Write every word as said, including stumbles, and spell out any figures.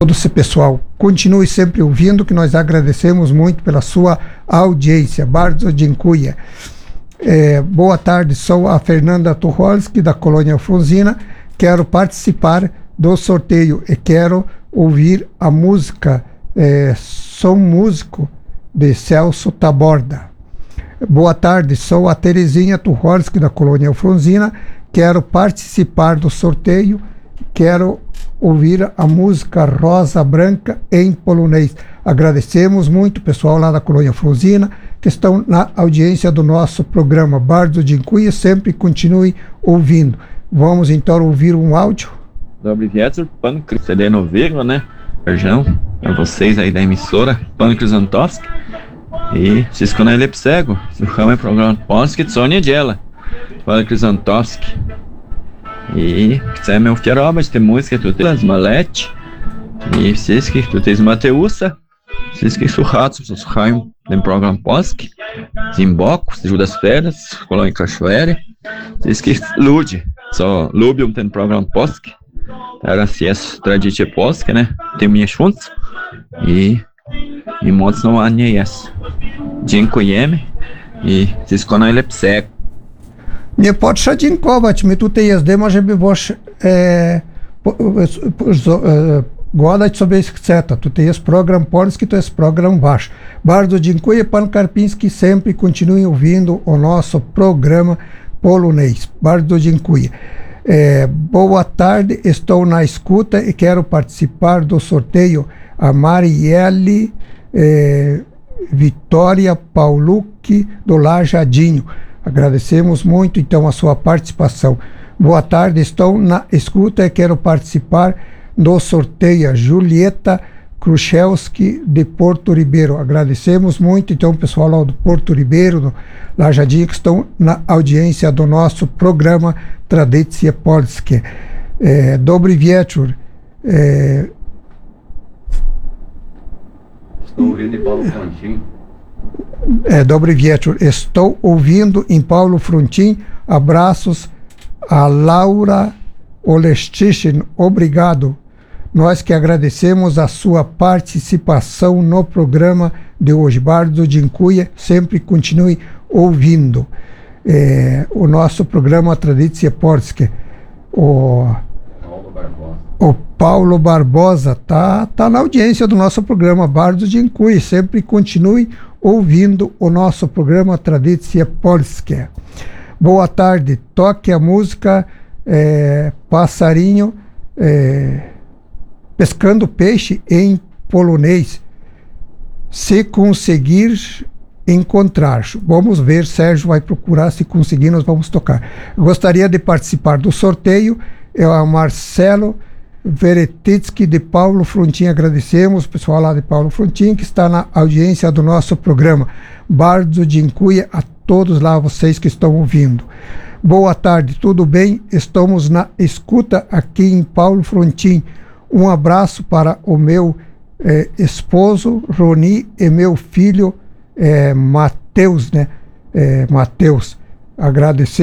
todo esse pessoal. Continue sempre ouvindo, que nós agradecemos muito pela sua audiência. Bardzo dziękuję. É, boa tarde, sou a Fernanda Tucholsky, da Colônia Franzina. Quero participar do sorteio e quero ouvir a música é, Sou Músico, de Celso Taborda. Boa tarde, sou a Terezinha Tucholsky, da Colônia Franzina. Quero participar do sorteio, quero ouvir a música Rosa Branca em polonês. Agradecemos muito o pessoal lá da Colônia Franzina que estão na audiência do nosso programa. Bardzo dziękuję, sempre continue ouvindo. Vamos então ouvir um áudio. Dobry wieczór, pan Krystyno Wigla, né? Perdão, para vocês aí da emissora, pan Kryzantowski. I wszystko najlepszego. Słuchamy program polski co niedziela. Pan Kryzantowski. I chcemy ofiarować tę muzykę tutaj z Maleci i wszystkich tutaj z Mateusa, wszystkich słuchaczy, co słuchają ten program polski, z Imboku, z Judas Feras, z Kolonii Kraszwery, wszystkich ludzi, co lubią ten program polski. Teraz jest tradycja polska, ne? Tym miesiącu i, i mocno ładnie jest. Dziękujemy i wszystko najlepszego. Nie potrzeba dziękować, my tutaj jezdemy, żeby was e, po, po, e, gadać sobie chce. Tutaj jest program polski, to jest program wasz. Bardzo dziękuję, pan Karpiński, sempre continue ouvindo o nosso programa polonês. Bardzo dziękuję. É, boa tarde, estou na escuta e quero participar do sorteio. A Marielle é, Vitória Paulucci, do Lajadinho. Agradecemos muito então a sua participação. Boa tarde, estou na escuta e quero participar do sorteio. Julieta Kruszewski, de Porto Ribeiro. Agradecemos muito então o pessoal lá do Porto Ribeiro, do Lajadinho, que estão na audiência do nosso programa Tradycje Polskie. É, dobry wieczór. É... Estou ouvindo em Paulo Frontin. É, dobry wieczór. Estou ouvindo em Paulo Frontin. Abraços a Laura Oleszczyszyn. Obrigado. Nós que agradecemos a sua participação no programa de hoje. Bardzo dziękuję. Sempre continue ouvindo é, o nosso programa Tradycje Polskie. O Paulo Barbosa, o Paulo Barbosa tá, tá na audiência do nosso programa. Bardzo dziękuję. Sempre continue ouvindo o nosso programa Tradycje Polskie. Boa tarde. Toque a música é, Passarinho é, Pescando Peixe em polonês. Se conseguir encontrar. Vamos ver, Sérgio vai procurar, se conseguir nós vamos tocar. Gostaria de participar do sorteio. É o Marcelo Veretitsky, de Paulo Frontin. Agradecemos o pessoal lá de Paulo Frontin que está na audiência do nosso programa. Bardzo dziękuję a todos lá, vocês que estão ouvindo. Boa tarde, tudo bem? Estamos na escuta aqui em Paulo Frontin. Um abraço para o meu eh, esposo Roni e meu filho eh, Mateus, né? Eh, Mateus. Agradecer